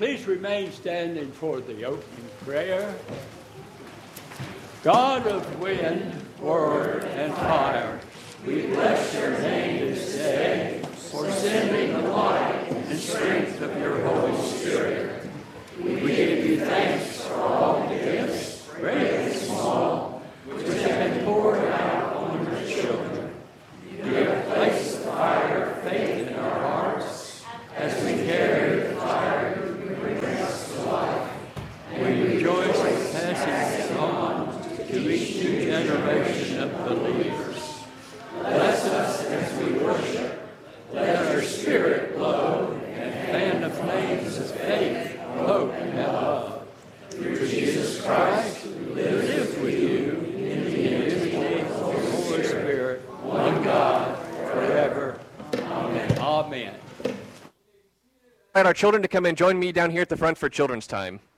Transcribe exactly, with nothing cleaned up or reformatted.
Please remain standing for the opening prayer. God of wind, word, and fire, we bless your name this day for sending the light and strength of your Holy Spirit. We give you thanks for all the gifts, great and small, which have been poured out on your children. You have placed the fire of faith in our hearts as we carry the fire you bring us to life. We rejoice in passing it on to each new generation of believers. Bless us as we worship. Let our spirit glow and fan the flames of faith, hope, and love. Through Jesus Christ, we live with you in the unity of the Holy Spirit, one God, forever. Amen. Amen. I invite our children to come and join me down here at the front for children's time.